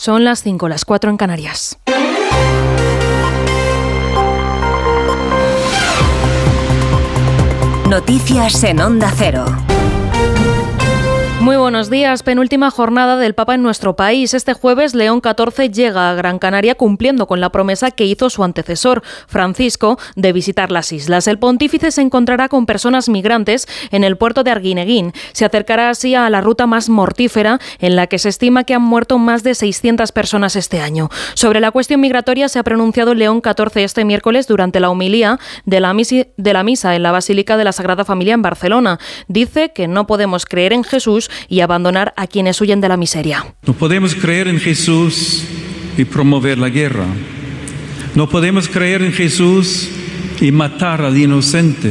Son las 5, las 4 en Canarias. Noticias en Onda Cero. Muy buenos días. Penúltima jornada del Papa en nuestro país. Este jueves, León XIV llega a Gran Canaria cumpliendo con la promesa que hizo su antecesor, Francisco, de visitar las islas. El pontífice se encontrará con personas migrantes en el puerto de Arguineguín. Se acercará así a la ruta más mortífera, en la que se estima que han muerto más de 600 personas este año. Sobre la cuestión migratoria se ha pronunciado León XIV este miércoles durante la homilía de la misa en la Basílica de la Sagrada Familia en Barcelona. Dice que no podemos creer en Jesús y abandonar a quienes huyen de la miseria. No podemos creer en Jesús y promover la guerra. No podemos creer en Jesús y matar al inocente.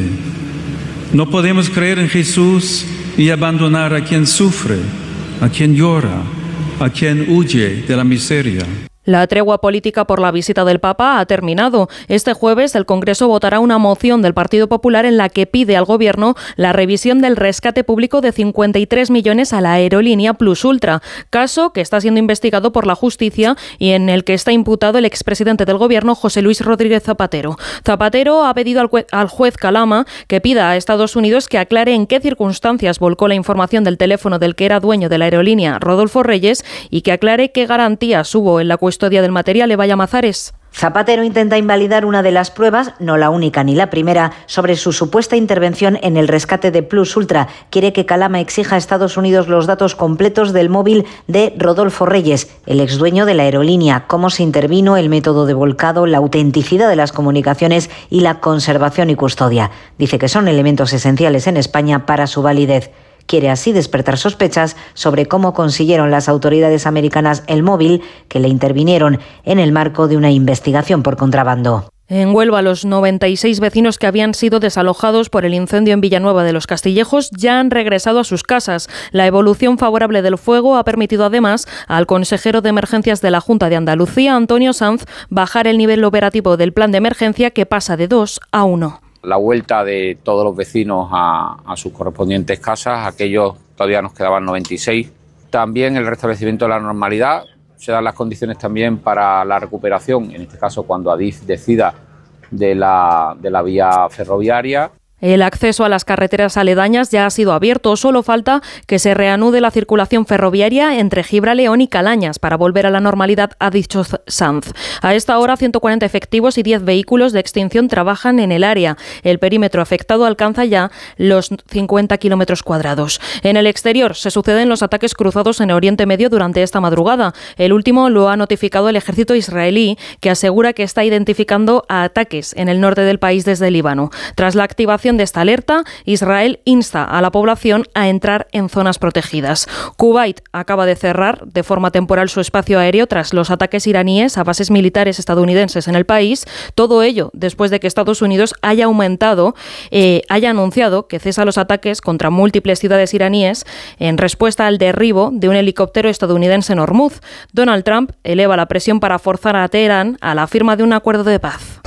No podemos creer en Jesús y abandonar a quien sufre, a quien llora, a quien huye de la miseria. La tregua política por la visita del Papa ha terminado. Este jueves el Congreso votará una moción del Partido Popular en la que pide al Gobierno la revisión del rescate público de 53 millones a la aerolínea Plus Ultra, caso que está siendo investigado por la justicia y en el que está imputado el expresidente del Gobierno, José Luis Rodríguez Zapatero. Zapatero ha pedido al juez Calama que pida a Estados Unidos que aclare en qué circunstancias volcó la información del teléfono del que era dueño de la aerolínea, Rodolfo Reyes, y que aclare qué garantías hubo en la custodia del material. Evalla Mazares. Zapatero intenta invalidar una de las pruebas, no la única ni la primera, sobre su supuesta intervención en el rescate de Plus Ultra. Quiere que Calama exija a Estados Unidos los datos completos del móvil de Rodolfo Reyes, el exdueño de la aerolínea, cómo se intervino, el método de volcado, la autenticidad de las comunicaciones y la conservación y custodia. Dice que son elementos esenciales en España para su validez. Quiere así despertar sospechas sobre cómo consiguieron las autoridades americanas el móvil que le intervinieron en el marco de una investigación por contrabando. En Huelva, los 96 vecinos que habían sido desalojados por el incendio en Villanueva de los Castillejos ya han regresado a sus casas. La evolución favorable del fuego ha permitido además al consejero de emergencias de la Junta de Andalucía, Antonio Sanz, bajar el nivel operativo del plan de emergencia, que pasa de 2 a 1. La vuelta de todos los vecinos a sus correspondientes casas, aquellos todavía nos quedaban 96. También el restablecimiento de la normalidad, se dan las condiciones también para la recuperación, en este caso cuando Adif decida de la vía ferroviaria. El acceso a las carreteras aledañas ya ha sido abierto, solo falta que se reanude la circulación ferroviaria entre Gibraleón y Calañas para volver a la normalidad, ha dicho Sanz. A esta hora 140 efectivos y 10 vehículos de extinción trabajan en el área. El perímetro afectado alcanza ya los 50 kilómetros cuadrados. En el exterior se suceden los ataques cruzados en Oriente Medio durante esta madrugada. El último lo ha notificado el ejército israelí, que asegura que está identificando a ataques en el norte del país desde Líbano. Tras la activación de esta alerta, Israel insta a la población a entrar en zonas protegidas. Kuwait acaba de cerrar de forma temporal su espacio aéreo tras los ataques iraníes a bases militares estadounidenses en el país. Todo ello después de que Estados Unidos haya anunciado que cesa los ataques contra múltiples ciudades iraníes en respuesta al derribo de un helicóptero estadounidense en Hormuz. Donald Trump eleva la presión para forzar a Teherán a la firma de un acuerdo de paz.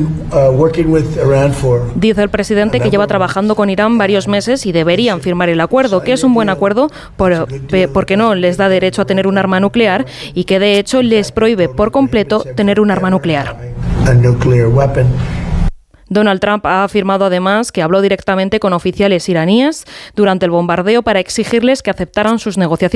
Dice el presidente que lleva trabajando con Irán varios meses y deberían firmar el acuerdo, que es un buen acuerdo porque no les da derecho a tener un arma nuclear y que de hecho les prohíbe por completo tener un arma nuclear. Donald Trump ha afirmado además que habló directamente con oficiales iraníes durante el bombardeo para exigirles que aceptaran sus negociaciones